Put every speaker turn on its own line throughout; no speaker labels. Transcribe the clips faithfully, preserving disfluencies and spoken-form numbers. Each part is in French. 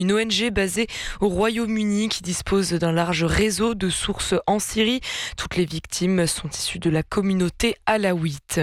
une O N G basée au Royaume-Uni qui dispose d'un large réseau de sources en Syrie. Toutes les victimes sont issues de la communauté alaouite.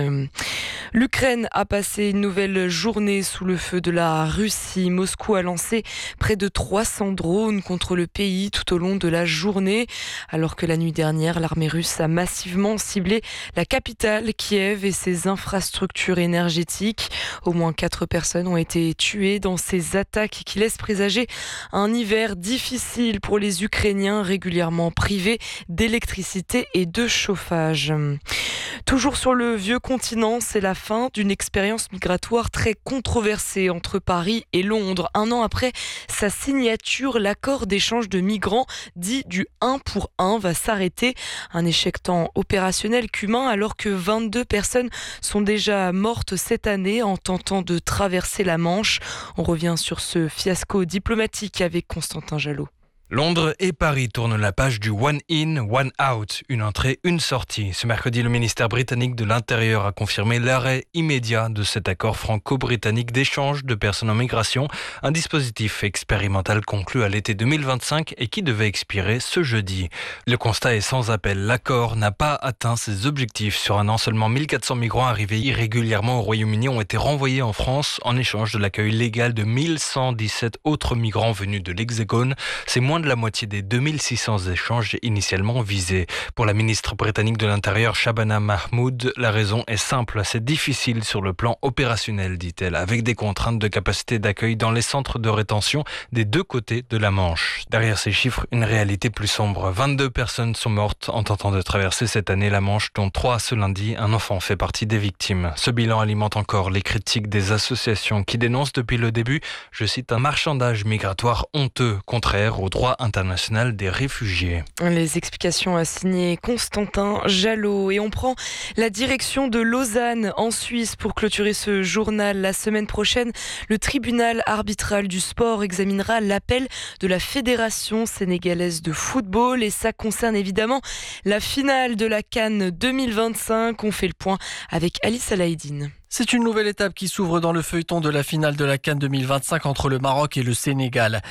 L'Ukraine a passé une nouvelle journée sous le feu de la Russie. Moscou a lancé près de trois cents drones contre le pays tout au long de la journée. Alors que la nuit dernière, l'armée russe a massivement ciblé la capitale, Kiev, et ses infrastructures énergétiques. Au moins quatre personnes ont été tuées dans ces attaques qui laissent présager un hiver difficile pour les Ukrainiens, régulièrement privés d'électricité et de chauffage. Toujours sur le vieux continent, c'est la fin d'une expérience migratoire très controversée entre Paris et Londres. Un an après sa signature, l'accord d'échange de migrants dit du un pour un va s'arrêter. Un échec tant opérationnel qu'humain, alors que vingt-deux personnes sont déjà mortes cette année en tentant de traverser la Manche. On revient sur ce fiasco diplomatique avec Constantin Jalot.
Londres et Paris tournent la page du one in, one out, une entrée, une sortie. Ce mercredi, le ministère britannique de l'Intérieur a confirmé l'arrêt immédiat de cet accord franco-britannique d'échange de personnes en migration, un dispositif expérimental conclu à l'été deux mille vingt-cinq et qui devait expirer ce jeudi. Le constat est sans appel, l'accord n'a pas atteint ses objectifs. Sur un an, seulement mille quatre cents migrants arrivés irrégulièrement au Royaume-Uni ont été renvoyés en France en échange de l'accueil légal de mille cent dix-sept autres migrants venus de l'Hexagone. C'est moins de la moitié des deux mille six cents échanges initialement visés. Pour la ministre britannique de l'Intérieur, Shabana Mahmood, la raison est simple. C'est difficile sur le plan opérationnel, dit-elle, avec des contraintes de capacité d'accueil dans les centres de rétention des deux côtés de la Manche. Derrière ces chiffres, une réalité plus sombre. vingt-deux personnes sont mortes en tentant de traverser cette année la Manche, dont trois ce lundi. Un enfant fait partie des victimes. Ce bilan alimente encore les critiques des associations qui dénoncent depuis le début, je cite, un marchandage migratoire honteux, contraire au droit international des réfugiés.
Les explications à signer Constantin Jalot. Et on prend la direction de Lausanne en Suisse pour clôturer ce journal. La semaine prochaine, le tribunal arbitral du sport examinera l'appel de la Fédération sénégalaise de football et ça concerne évidemment la finale de la CAN deux mille vingt-cinq. On fait le point avec Alice Alaïdine.
C'est une nouvelle étape qui s'ouvre dans le feuilleton de la finale de la CAN deux mille vingt-cinq entre le Maroc et le Sénégal.